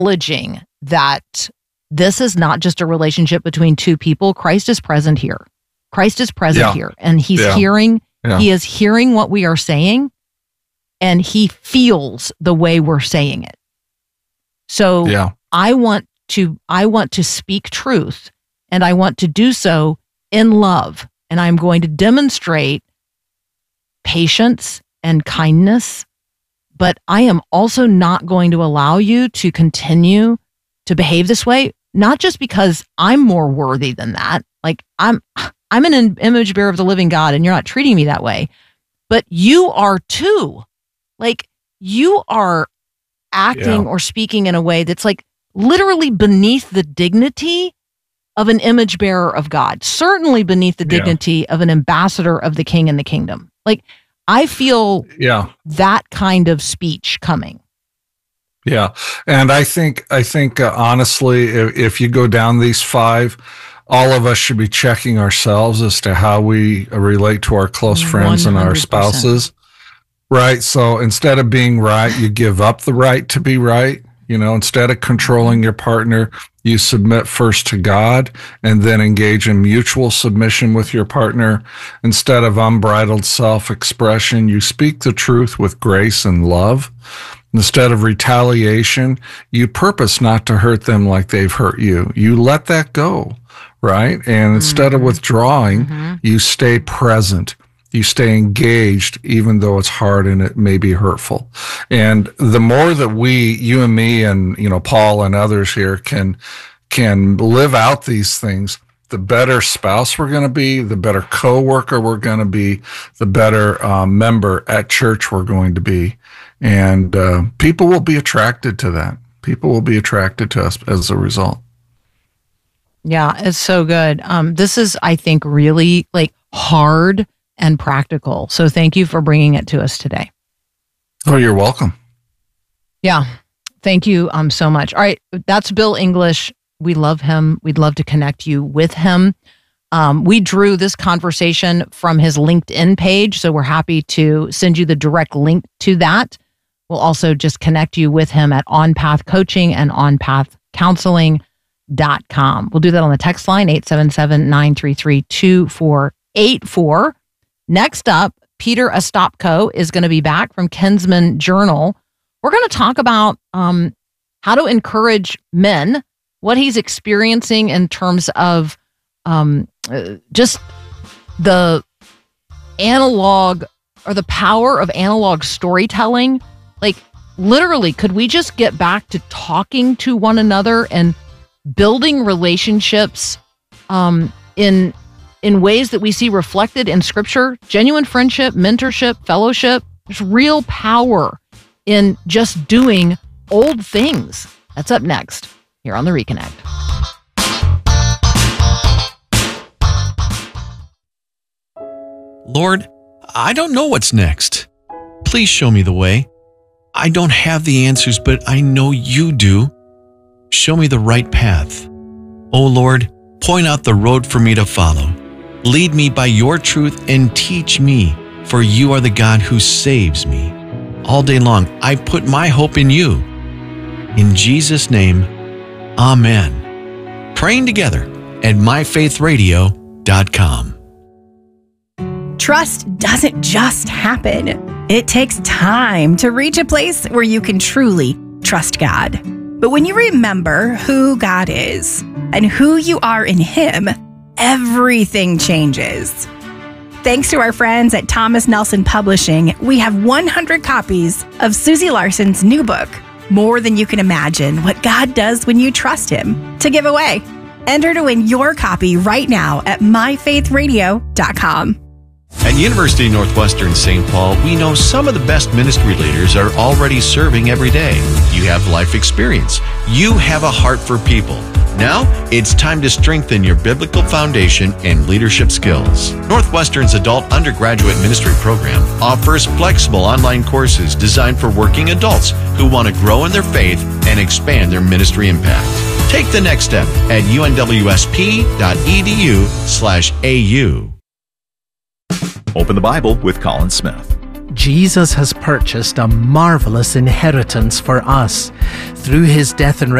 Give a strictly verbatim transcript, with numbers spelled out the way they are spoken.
acknowledging that this is not just a relationship between two people. Christ is present here. Christ is present Yeah. here, and he's Yeah. hearing, Yeah. he is hearing what we are saying, and he feels the way we're saying it. So Yeah. I want to, I want to speak truth, and I want to do so in love, and I'm going to demonstrate patience and kindness, but I am also not going to allow you to continue to behave this way, not just because I'm more worthy than that. Like I'm, I'm an image bearer of the living God, and you're not treating me that way, but you are too. Like you are acting Yeah. or speaking in a way that's like literally beneath the dignity of an image bearer of God, certainly beneath the Yeah. dignity of an ambassador of the King and the kingdom. Like I feel Yeah. that kind of speech coming. Yeah. And I think, I think uh, honestly, if, if you go down these five, all of us should be checking ourselves as to how we uh, relate to our close friends and one our hundred percent. spouses. Right. So instead of being right, you give up the right to be right. You know, instead of controlling your partner, you submit first to God and then engage in mutual submission with your partner. Instead of unbridled self-expression, you speak the truth with grace and love. Instead of retaliation, you purpose not to hurt them like they've hurt you. You let that go, right? And instead of withdrawing, Mm-hmm. you stay present. You stay engaged, even though it's hard and it may be hurtful. And the more that we, you and me and, you know, Paul and others here can, can live out these things, the better spouse we're going to be, the better coworker we're going to be, the better uh, member at church we're going to be. And uh, people will be attracted to that. People will be attracted to us as a result. Yeah, it's so good. Um, this is, I think, really like hard and practical. So thank you for bringing it to us today. Oh, you're welcome. Yeah. Thank you um, so much. All right. That's Bill English. We love him. We'd love to connect you with him. Um, we drew this conversation from his LinkedIn page, so we're happy to send you the direct link to that. We'll also just connect you with him at On Path Coaching and on path counseling dot com. We'll do that on the text line, eight seven seven, nine three three, two four eight four. Next up, Peter Ostapko is going to be back from Kinsman Journal. We're going to talk about um, how to encourage men, what he's experiencing in terms of um, uh, just the analog or the power of analog storytelling. Like literally, could we just get back to talking to one another and building relationships um, in in ways that we see reflected in Scripture? Genuine friendship, mentorship, fellowship. There's real power in just doing old things. That's up next here on The Reconnect. Lord, I don't know what's next. Please show me the way. I don't have the answers, but I know you do. Show me the right path. Oh Lord, point out the road for me to follow. Lead me by your truth and teach me, for you are the God who saves me. All day long, I put my hope in you. In Jesus' name, amen. Praying together at my faith radio dot com. Trust doesn't just happen. It takes time to reach a place where you can truly trust God. But when you remember who God is and who you are in Him, everything changes. Thanks to our friends at Thomas Nelson Publishing, we have one hundred copies of Susie Larson's new book, More Than You Can Imagine, What God Does When You Trust Him, to give away. Enter to win your copy right now at my faith radio dot com. At University of Northwestern Saint Paul, we know some of the best ministry leaders are already serving every day. You have life experience. You have a heart for people. Now, it's time to strengthen your biblical foundation and leadership skills. Northwestern's adult undergraduate ministry program offers flexible online courses designed for working adults who want to grow in their faith and expand their ministry impact. Take the next step at U N W S P dot E D U slash A U. Open the Bible with Colin Smith. Jesus has purchased a marvelous inheritance for us through his death and